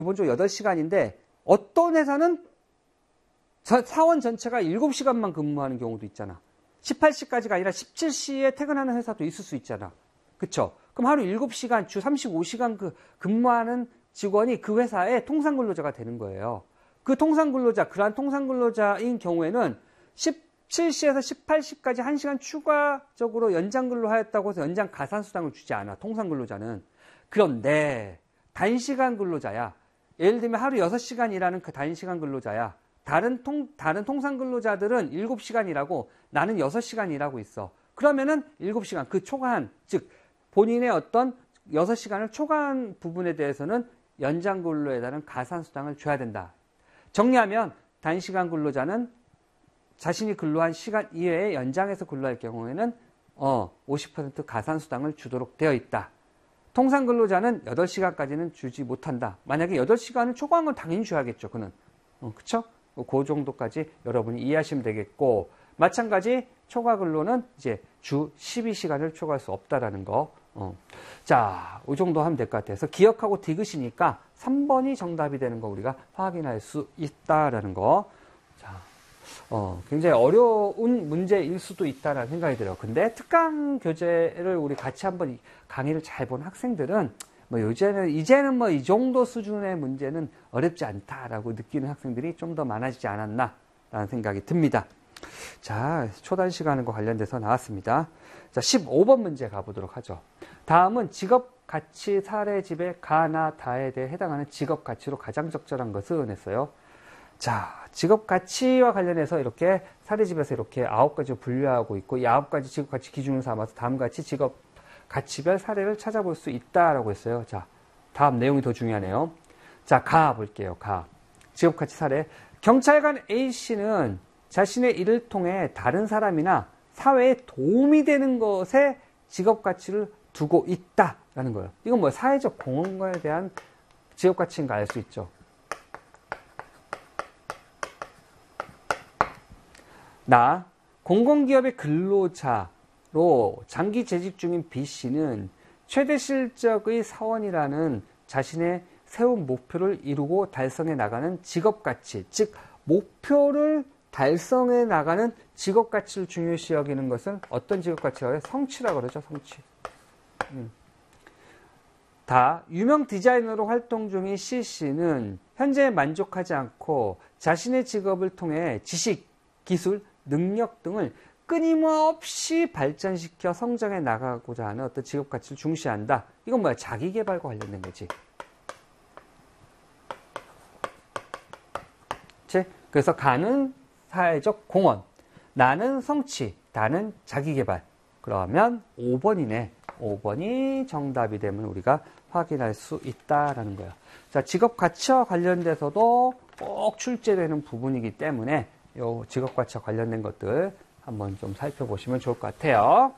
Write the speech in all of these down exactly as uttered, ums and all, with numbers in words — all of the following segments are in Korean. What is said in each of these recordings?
기본적으로 여덟 시간인데 어떤 회사는 사원 전체가 일곱 시간만 근무하는 경우도 있잖아. 십팔 시까지가 아니라 십칠 시에 퇴근하는 회사도 있을 수 있잖아. 그쵸? 그럼 하루 일곱 시간, 주 삼십오 시간 그 근무하는 직원이 그 회사의 통상근로자가 되는 거예요. 그 통상근로자, 그러한 통상근로자인 경우에는 십칠 시에서 십팔 시까지 한 시간 추가적으로 연장근로하였다고 해서 연장 가산수당을 주지 않아. 통상근로자는. 그런데 단시간 근로자야. 예를 들면 하루 여섯 시간 일하는 그 단시간 근로자야. 다른 통, 다른 통상 근로자들은 일곱 시간 일하고 나는 여섯 시간 일하고 있어. 그러면은 일곱 시간, 그 초과한, 즉, 본인의 어떤 여섯 시간을 초과한 부분에 대해서는 연장 근로에 따른 가산수당을 줘야 된다. 정리하면 단시간 근로자는 자신이 근로한 시간 이외에 연장해서 근로할 경우에는 어, 오십 퍼센트 가산수당을 주도록 되어 있다. 통상 근로자는 여덟 시간까지는 주지 못한다. 만약에 여덟 시간을 초과한 건 당연히 줘야겠죠. 그는. 어, 그쵸? 그 정도까지 여러분이 이해하시면 되겠고, 마찬가지 초과 근로는 이제 주 십이 시간을 초과할 수 없다라는 거. 어. 자, 이 정도 하면 될 것 같아서 기억하고 디귿이니까 삼 번이 정답이 되는 거 우리가 확인할 수 있다라는 거. 자, 어, 굉장히 어려운 문제일 수도 있다라는 생각이 들어요. 근데 특강 교재를 우리 같이 한번 강의를 잘 본 학생들은 뭐 요새는 이제는 뭐 이 정도 수준의 문제는 어렵지 않다라고 느끼는 학생들이 좀 더 많아지지 않았나라는 생각이 듭니다. 자, 초단시간과 관련돼서 나왔습니다. 자, 십오 번 문제 가보도록 하죠. 다음은 직업가치 사례집의 가나 다에 대해 해당하는 직업가치로 가장 적절한 것은 했어요. 자, 직업가치와 관련해서 이렇게 사례집에서 이렇게 아홉 가지로 분류하고 있고, 이 아홉 가지 직업가치 기준을 삼아서 다음과 같이 직업가치별 사례를 찾아볼 수 있다라고 했어요. 자, 다음 내용이 더 중요하네요. 자, 가 볼게요. 가. 직업가치 사례. 경찰관 A씨는 자신의 일을 통해 다른 사람이나 사회에 도움이 되는 것에 직업가치를 두고 있다라는 거예요. 이건 뭐 사회적 공헌에 대한 직업가치인가 알 수 있죠. 나, 공공기업의 근로자로 장기 재직 중인 B씨는 최대 실적의 사원이라는 자신의 세운 목표를 이루고 달성해 나가는 직업가치, 즉 목표를 달성해 나가는 직업가치를 중요시 여기는 것은 어떤 직업가치라고 해요? 성취라고 그러죠. 성취. 음. 다 유명 디자이너로 활동 중인 C씨는 현재 만족하지 않고 자신의 직업을 통해 지식, 기술, 능력 등을 끊임없이 발전시켜 성장해 나가고자 하는 어떤 직업가치를 중시한다. 이건 뭐야? 자기개발과 관련된 거지. 그치? 그래서 가는 사회적 공헌, 나는 성취, 나는 자기개발. 그러면 오 번이네. 오 번이 정답이 되면 우리가 확인할 수 있다라는 거예요. 자, 직업가치와 관련돼서도 꼭 출제되는 부분이기 때문에 요 직업가치와 관련된 것들 한번 좀 살펴보시면 좋을 것 같아요.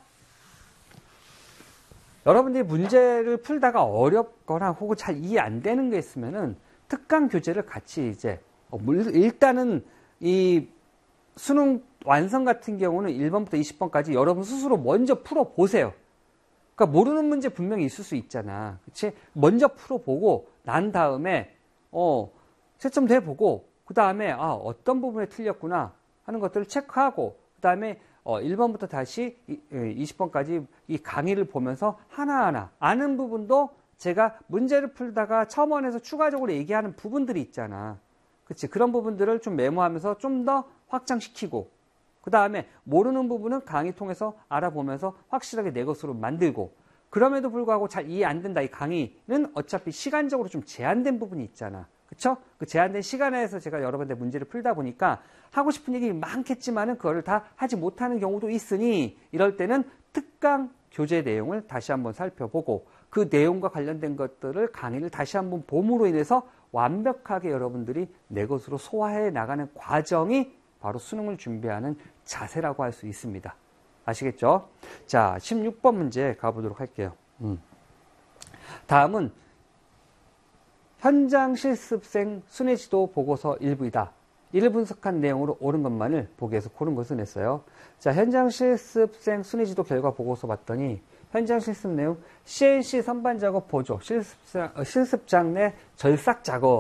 여러분들이 문제를 풀다가 어렵거나 혹은 잘 이해 안 되는 게 있으면은 특강 교재를 같이 이제 일단은 이 수능 완성 같은 경우는 일 번부터 이십 번까지 여러분 스스로 먼저 풀어보세요. 그러니까 모르는 문제 분명히 있을 수 있잖아. 그치? 먼저 풀어보고 난 다음에 어 채점도 해보고 그 다음에 아 어떤 부분에 틀렸구나 하는 것들을 체크하고 그 다음에 어, 일 번부터 다시 이십 번까지 이 강의를 보면서 하나하나 아는 부분도 제가 문제를 풀다가 첨언해서 추가적으로 얘기하는 부분들이 있잖아. 그치? 그런 부분들을 좀 메모하면서 좀 더 확장시키고 그 다음에 모르는 부분은 강의 통해서 알아보면서 확실하게 내 것으로 만들고 그럼에도 불구하고 잘 이해 안 된다. 이 강의는 어차피 시간적으로 좀 제한된 부분이 있잖아. 그쵸? 그 제한된 시간에서 제가 여러 번의 문제를 풀다 보니까 하고 싶은 얘기 많겠지만은 그거를 다 하지 못하는 경우도 있으니 이럴 때는 특강 교재 내용을 다시 한번 살펴보고 그 내용과 관련된 것들을 강의를 다시 한번 봄으로 인해서 완벽하게 여러분들이 내 것으로 소화해 나가는 과정이 바로 수능을 준비하는 자세라고 할 수 있습니다. 아시겠죠? 자, 십육 번 문제 가보도록 할게요. 음. 다음은 현장 실습생 순회지도 보고서 일부이다. 이를 분석한 내용으로 옳은 것만을 보기에서 고른 것을 냈어요. 자, 현장 실습생 순회지도 결과 보고서 봤더니 현장 실습 내용 씨엔씨 선반 작업 보조, 실습장, 실습장 내 절삭 작업